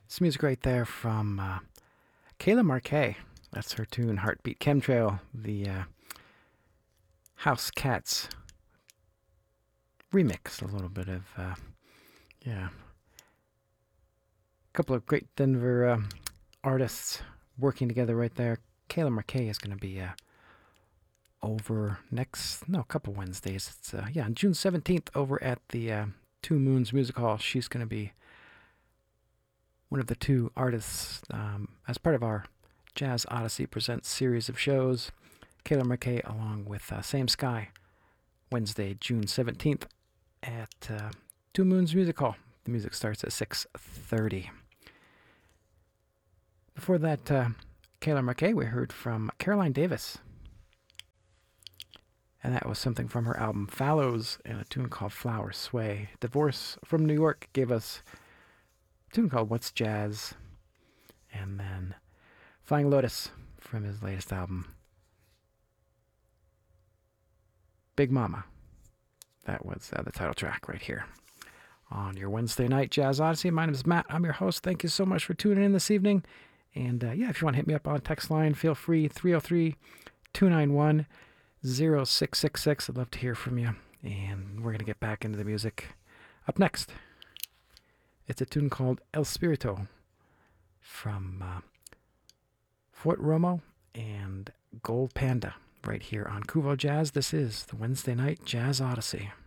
Some music right there from Kayla Marquet. That's her tune, Heartbeat Chemtrail, the House Cats remix. A little bit of, a couple of great Denver artists working together right there. Kayla Marquet is going to be over a couple Wednesdays. It's, on June 17th over at the Two Moons Music Hall. She's going to be one of the two artists as part of our Jazz Odyssey Presents series of shows. Kayla Marquet along with Same Sky, Wednesday, June 17th at Two Moons Music Hall. The music starts at 6:30. Before that, Kayla Marquet, we heard from Caroline Davis. And that was something from her album Fallows and a tune called Flower Sway. Divorce from New York gave us a tune called What's Jazz. And then Flying Lotus from his latest album, Big Mama. That was the title track right here on your Wednesday night Jazz Odyssey. My name is Matt. I'm your host. Thank you so much for tuning in this evening. And if you want to hit me up on text line, feel free, 303-291-0666. I'd love to hear from you. And we're going to get back into the music. Up next, it's a tune called El Spirito from Fort Romo and Gold Panda right here on Kuvo Jazz. This is the Wednesday night Jazz Odyssey.